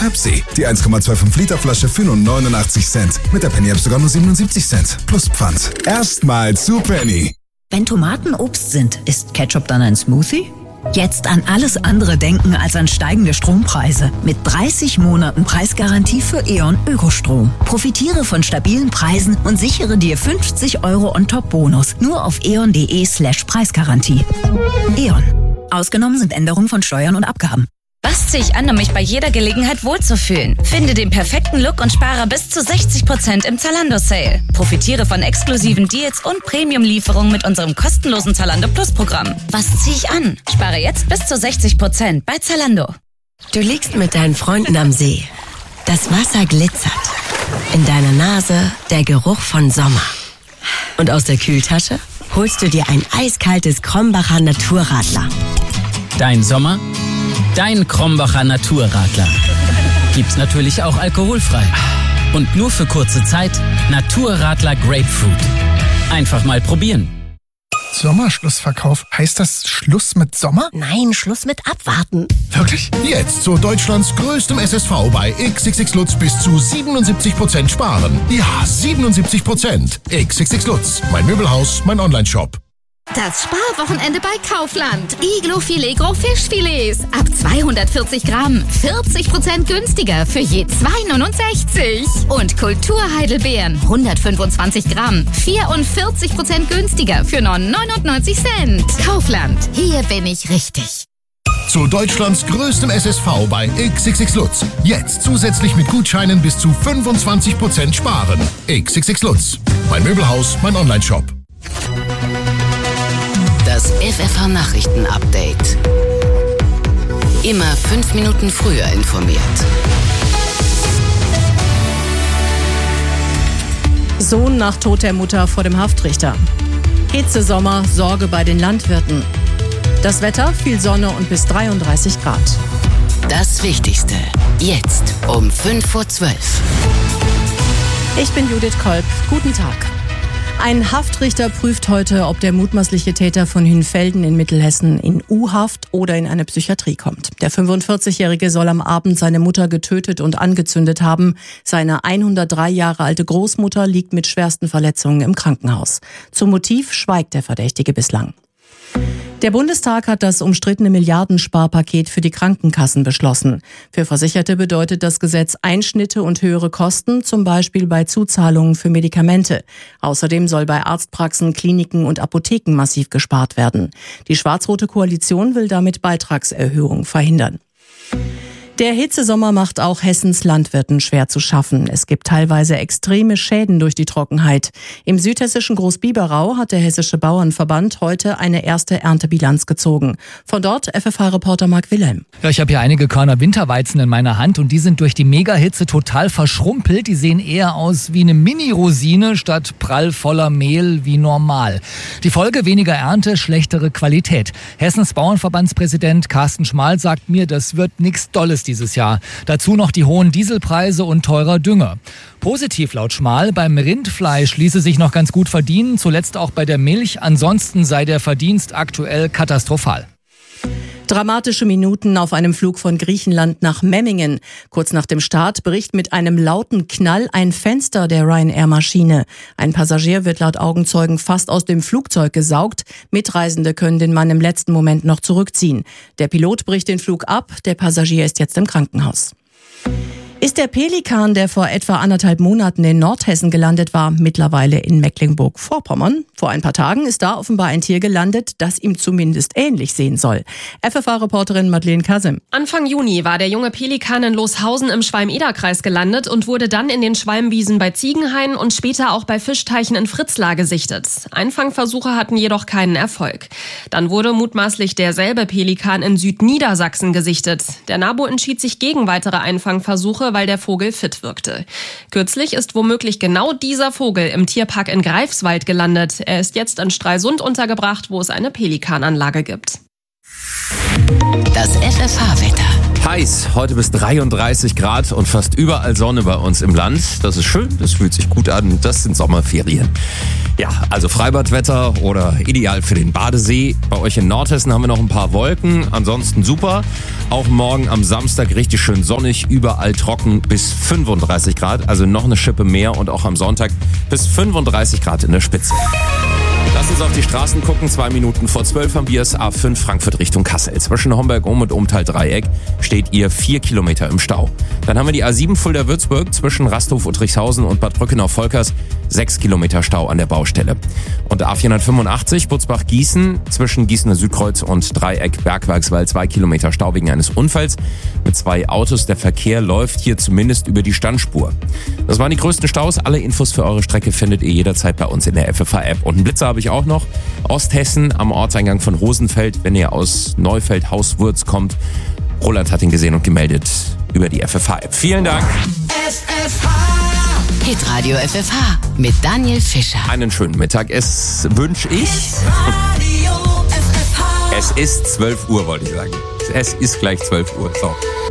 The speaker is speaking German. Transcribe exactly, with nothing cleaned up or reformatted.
Pepsi. Die eins Komma fünfundzwanzig Liter Flasche für nur neunundachtzig Cent. Mit der Penny-App sogar nur siebenundsiebzig Cent. Plus Pfand. Erstmal zu Penny. Wenn Tomaten Obst sind, ist Ketchup dann ein Smoothie? Jetzt an alles andere denken als an steigende Strompreise. Mit dreißig Monaten Preisgarantie für E.ON Ökostrom. Profitiere von stabilen Preisen und sichere dir fünfzig Euro On-Top-Bonus. Nur auf eon.de slash Preisgarantie. E.ON. Ausgenommen sind Änderungen von Steuern und Abgaben. Was ziehe ich an, um mich bei jeder Gelegenheit wohlzufühlen? Finde den perfekten Look und spare bis zu sechzig Prozent im Zalando-Sale. Profitiere von exklusiven Deals und Premium-Lieferungen mit unserem kostenlosen Zalando Plus-Programm. Was ziehe ich an? Spare jetzt bis zu sechzig Prozent bei Zalando. Du liegst mit deinen Freunden am See. Das Wasser glitzert. In deiner Nase der Geruch von Sommer. Und aus der Kühltasche holst du dir ein eiskaltes Krombacher Naturradler. Dein Sommer? Dein Krombacher Naturradler. Gibt's natürlich auch alkoholfrei. Und nur für kurze Zeit Naturradler Grapefruit. Einfach mal probieren. Sommerschlussverkauf. Heißt das Schluss mit Sommer? Nein, Schluss mit Abwarten. Wirklich? Jetzt zu Deutschlands größtem S S V bei X X X Lutz bis zu siebenundsiebzig Prozent sparen. Ja, siebenundsiebzig Prozent. X X X Lutz. Mein Möbelhaus, mein Onlineshop. Das Sparwochenende bei Kaufland. Iglo Filet Gros Fischfilets. Ab zweihundertvierzig Gramm. vierzig Prozent günstiger für je zwei neunundsechzig. Und Kultur Heidelbeeren. hundertfünfundzwanzig Gramm. vierundvierzig Prozent günstiger für nur neunundneunzig Cent. Kaufland. Hier bin ich richtig. Zu Deutschlands größtem S S V bei X X X Lutz. Jetzt zusätzlich mit Gutscheinen bis zu fünfundzwanzig Prozent sparen. X X X Lutz. Mein Möbelhaus, mein Onlineshop. Das F F H-Nachrichten-Update. Immer fünf Minuten früher informiert. Sohn nach Tod der Mutter vor dem Haftrichter. Hitzesommer, Sorge bei den Landwirten. Das Wetter, viel Sonne und bis dreiunddreißig Grad. Das Wichtigste, jetzt um fünf vor zwölf. Ich bin Judith Kolb. Guten Tag. Ein Haftrichter prüft heute, ob der mutmaßliche Täter von Hünfelden in Mittelhessen in U-Haft oder in eine Psychiatrie kommt. Der fünfundvierzigjährige soll am Abend seine Mutter getötet und angezündet haben. Seine hundertdrei Jahre alte Großmutter liegt mit schwersten Verletzungen im Krankenhaus. Zum Motiv schweigt der Verdächtige bislang. Der Bundestag hat das umstrittene Milliardensparpaket für die Krankenkassen beschlossen. Für Versicherte bedeutet das Gesetz Einschnitte und höhere Kosten, zum Beispiel bei Zuzahlungen für Medikamente. Außerdem soll bei Arztpraxen, Kliniken und Apotheken massiv gespart werden. Die schwarz-rote Koalition will damit Beitragserhöhungen verhindern. Der Hitzesommer macht auch Hessens Landwirten schwer zu schaffen. Es gibt teilweise extreme Schäden durch die Trockenheit. Im südhessischen Großbiberau hat der Hessische Bauernverband heute eine erste Erntebilanz gezogen. Von dort F F H-Reporter Marc Wilhelm. Ja, ich habe hier einige Körner Winterweizen in meiner Hand und die sind durch die Megahitze total verschrumpelt. Die sehen eher aus wie eine Mini-Rosine statt prall voller Mehl wie normal. Die Folge: weniger Ernte, schlechtere Qualität. Hessens Bauernverbandspräsident Carsten Schmal sagt mir, das wird nichts Dolles dieses Jahr. Dazu noch die hohen Dieselpreise und teurer Dünger. Positiv laut Schmal: beim Rindfleisch ließe sich noch ganz gut verdienen, zuletzt auch bei der Milch. Ansonsten sei der Verdienst aktuell katastrophal. Dramatische Minuten auf einem Flug von Griechenland nach Memmingen. Kurz nach dem Start bricht mit einem lauten Knall ein Fenster der Ryanair-Maschine. Ein Passagier wird laut Augenzeugen fast aus dem Flugzeug gesaugt. Mitreisende können den Mann im letzten Moment noch zurückziehen. Der Pilot bricht den Flug ab. Der Passagier ist jetzt im Krankenhaus. Ist der Pelikan, der vor etwa anderthalb Monaten in Nordhessen gelandet war, mittlerweile in Mecklenburg-Vorpommern? Vor ein paar Tagen ist da offenbar ein Tier gelandet, das ihm zumindest ähnlich sehen soll. F F H-Reporterin Madeleine Kasim. Anfang Juni war der junge Pelikan in Loshausen im Schwalm-Eder-Kreis gelandet und wurde dann in den Schwalmwiesen bei Ziegenhain und später auch bei Fischteichen in Fritzlar gesichtet. Einfangversuche hatten jedoch keinen Erfolg. Dann wurde mutmaßlich derselbe Pelikan in Südniedersachsen gesichtet. Der NABU entschied sich gegen weitere Einfangversuche, weil der Vogel fit wirkte. Kürzlich ist womöglich genau dieser Vogel im Tierpark in Greifswald gelandet. Er ist jetzt in Stralsund untergebracht, wo es eine Pelikananlage gibt. Das F F H-Wetter. Heiß, heute bis dreiunddreißig Grad und fast überall Sonne bei uns im Land. Das ist schön, das fühlt sich gut an, das sind Sommerferien. Ja, also Freibadwetter oder ideal für den Badesee. Bei euch in Nordhessen haben wir noch ein paar Wolken, ansonsten super. Auch morgen am Samstag richtig schön sonnig, überall trocken bis fünfunddreißig Grad, also noch eine Schippe mehr und auch am Sonntag bis fünfunddreißig Grad in der Spitze. Lass uns auf die Straßen gucken. Zwei Minuten vor zwölf haben wir es A fünf Frankfurt Richtung Kassel. Zwischen Homberg-Ohm und Umtal-Dreieck steht ihr vier Kilometer im Stau. Dann haben wir die A sieben Fulda-Würzburg zwischen Rasthof-Uttrichshausen und Bad Brückenau-Volkers. Sechs Kilometer Stau an der Baustelle. Und A vierhundertfünfundachtzig Butzbach-Gießen zwischen Gießener Südkreuz und Dreieck Bergwerkswald. Zwei Kilometer Stau wegen eines Unfalls mit zwei Autos. Der Verkehr läuft hier zumindest über die Standspur. Das waren die größten Staus. Alle Infos für eure Strecke findet ihr jederzeit bei uns in der F F H-App. Und einen Blitzer habe ich auch noch. Osthessen am Ortseingang von Rosenfeld, wenn ihr aus Neufeld-Hauswurz kommt. Roland hat ihn gesehen und gemeldet über die F F H-App. Vielen Dank. F F H. Hitradio F F H mit Daniel Fischer. Einen schönen Mittag. Es wünsche ich. Es ist zwölf Uhr, wollte ich sagen. Es ist gleich zwölf Uhr. So.